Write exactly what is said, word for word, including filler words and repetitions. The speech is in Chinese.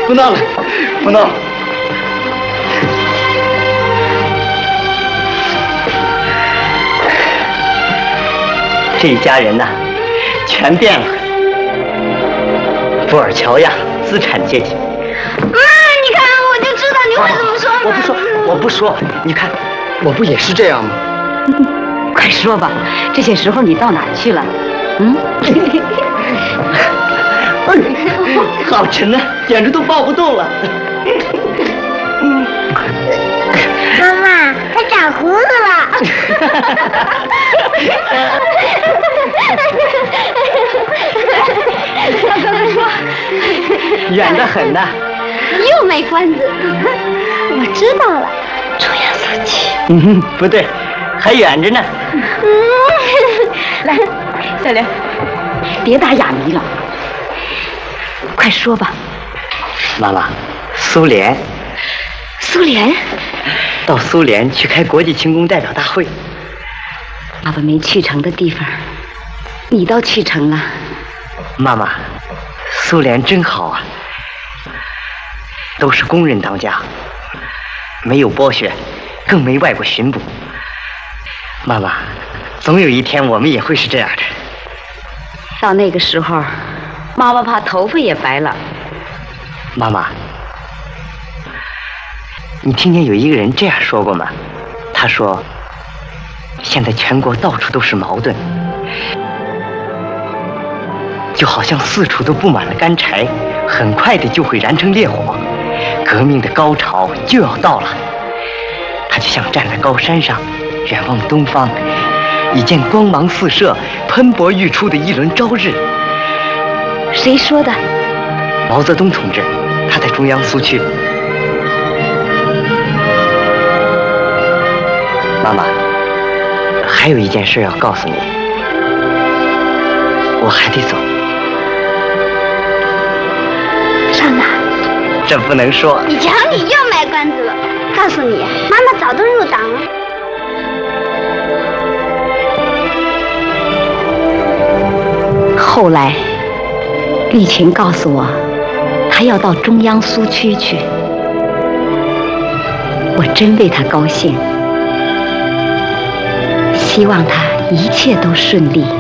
不闹了，不闹了。这一家人呐、啊，全变了。布尔乔亚资产阶级。 啊！你看，我就知道你会这么说嘛。 我不说，我不说。你看，我不也是这样吗？ 快说吧，这些时候你到哪儿去了？嗯？ 好沉呐、啊，简直都抱不动了。 妈妈，他长胡子了。 他刚才说， 远得很呐。 又卖关子。我知道了，中央苏区。 嗯，不对，还远着呢。 嗯，来，小莲，别打哑谜了，快说吧。 妈妈，苏联。 苏联？ 到苏联去开国际勤工代表大会。 爸爸没去成的地方，你倒去成了。 妈妈，苏联真好啊，都是工人当家，没有剥削，更没外国巡捕。妈妈，总有一天我们也会是这样的。 到那个时候，妈妈怕头发也白了。 妈妈，你听见有一个人这样说过吗？他说，现在全国到处都是矛盾，就好像四处都布满了干柴，很快的就会燃成烈火，革命的高潮就要到了。他就像站在高山上，远望东方，已见光芒四射、喷薄欲出的一轮朝日。 谁说的？ 毛泽东同志，他在中央苏区。妈妈，还有一件事要告诉你，我还得走。 上哪？ 这不能说。 你瞧，你又卖关子了。告诉你，妈妈早都入党了。 后来，丽群告诉我，他要到中央苏区去。我真为他高兴，希望他一切都顺利。